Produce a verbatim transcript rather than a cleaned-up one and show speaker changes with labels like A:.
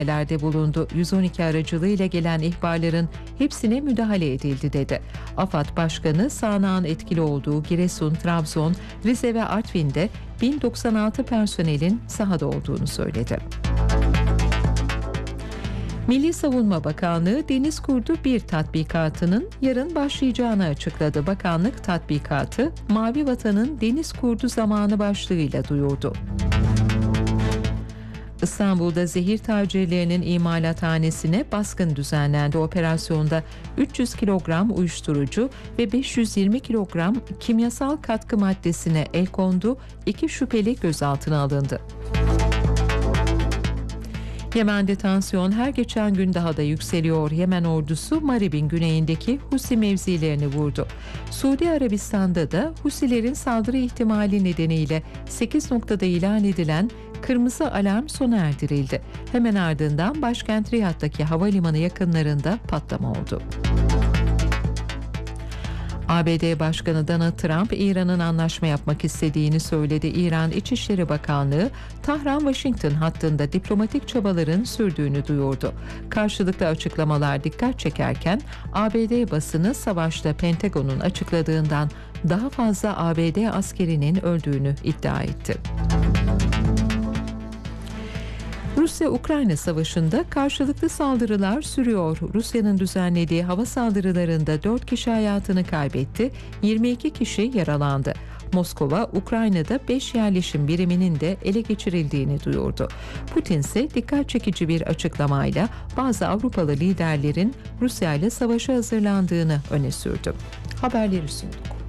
A: Lerde bulundu. yüz on iki aracılığıyla gelen ihbarların hepsine müdahale edildi dedi. AFAD Başkanı sağanağın etkili olduğu Giresun, Trabzon, Rize ve Artvin'de bin doksan altı personelin sahada olduğunu söyledi. Milli Savunma Bakanlığı Deniz Kurdu bir tatbikatının yarın başlayacağını açıkladı. Bakanlık tatbikatı Mavi Vatan'ın Deniz Kurdu zamanı başlığıyla duyurdu. İstanbul'da zehir tacirlerinin imalathanesine baskın düzenlendi. Operasyonda üç yüz kilogram uyuşturucu ve beş yüz yirmi kilogram kimyasal katkı maddesine el kondu. İki şüpheli gözaltına alındı. Yemen'de tansiyon her geçen gün daha da yükseliyor. Yemen ordusu Marib'in güneyindeki Husi mevzilerini vurdu. Suudi Arabistan'da da Husilerin saldırı ihtimali nedeniyle sekiz noktada ilan edilen kırmızı alarm sona erdirildi. Hemen ardından başkent Riyad'daki havalimanı yakınlarında patlama oldu. A B D Başkanı Donald Trump, İran'ın anlaşma yapmak istediğini söyledi. İran İçişleri Bakanlığı, Tahran-Washington hattında diplomatik çabaların sürdüğünü duyurdu. Karşılıklı açıklamalar dikkat çekerken, A B D basını savaşta Pentagon'un açıkladığından daha fazla A B D askerinin öldüğünü iddia etti. Rusya-Ukrayna savaşında karşılıklı saldırılar sürüyor. Rusya'nın düzenlediği hava saldırılarında dört kişi hayatını kaybetti, yirmi iki kişi yaralandı. Moskova, Ukrayna'da beş yerleşim biriminin de ele geçirildiğini duyurdu. Putin ise dikkat çekici bir açıklamayla bazı Avrupalı liderlerin Rusya ile savaşa hazırlandığını öne sürdü. Haberleri sunduk.